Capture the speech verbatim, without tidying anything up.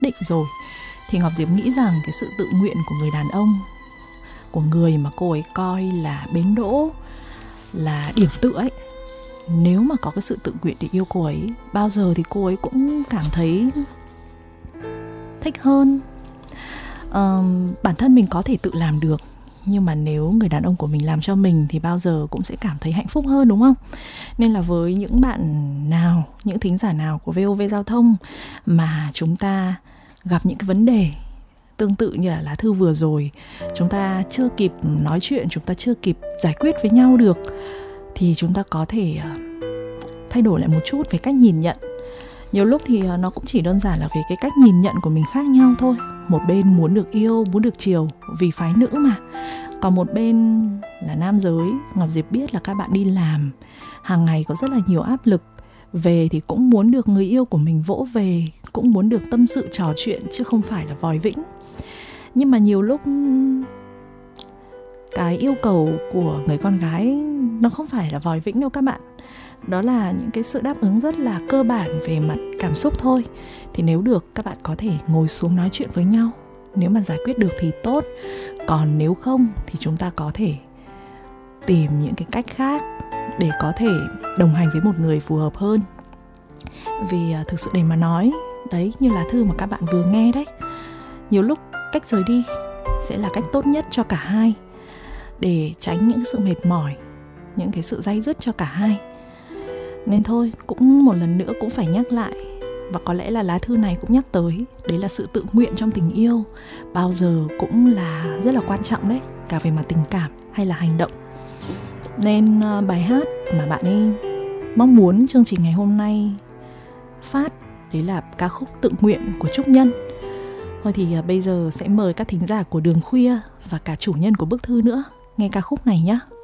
định rồi, thì Ngọc Diệp nghĩ rằng cái sự tự nguyện của người đàn ông, của người mà cô ấy coi là bến đỗ, là điểm tựa ấy, nếu mà có cái sự tự nguyện để yêu cô ấy, bao giờ thì cô ấy cũng cảm thấy thích hơn. uh, Bản thân mình có thể tự làm được, nhưng mà nếu người đàn ông của mình làm cho mình thì bao giờ cũng sẽ cảm thấy hạnh phúc hơn, đúng không? Nên là với những bạn nào, những thính giả nào của vê o vê Giao thông mà chúng ta gặp những cái vấn đề tương tự như là lá thư vừa rồi, chúng ta chưa kịp nói chuyện, chúng ta chưa kịp giải quyết với nhau được, thì chúng ta có thể thay đổi lại một chút về cách nhìn nhận. Nhiều lúc thì nó cũng chỉ đơn giản là về cái cách nhìn nhận của mình khác nhau thôi. Một bên muốn được yêu, muốn được chiều vì phái nữ mà, còn một bên là nam giới. Ngọc Diệp biết là các bạn đi làm hàng ngày có rất là nhiều áp lực, về thì cũng muốn được người yêu của mình vỗ về, cũng muốn được tâm sự trò chuyện chứ không phải là vòi vĩnh. Nhưng mà nhiều lúc cái yêu cầu của người con gái nó không phải là vòi vĩnh đâu các bạn. Đó là những cái sự đáp ứng rất là cơ bản về mặt cảm xúc thôi. Thì nếu được, các bạn có thể ngồi xuống nói chuyện với nhau. Nếu mà giải quyết được thì tốt, còn nếu không thì chúng ta có thể tìm những cái cách khác để có thể đồng hành với một người phù hợp hơn. Vì thực sự để mà nói, đấy, như là thư mà các bạn vừa nghe đấy, nhiều lúc cách rời đi sẽ là cách tốt nhất cho cả hai, để tránh những sự mệt mỏi, những cái sự day dứt cho cả hai. Nên thôi, cũng một lần nữa cũng phải nhắc lại, và có lẽ là lá thư này cũng nhắc tới, đấy là sự tự nguyện trong tình yêu bao giờ cũng là rất là quan trọng đấy, cả về mặt tình cảm hay là hành động. Nên bài hát mà bạn ấy mong muốn chương trình ngày hôm nay phát, đấy là ca khúc Tự Nguyện của Trúc Nhân. Thôi thì bây giờ sẽ mời các thính giả của Đường Khuya và cả chủ nhân của bức thư nữa nghe ca khúc này nhé.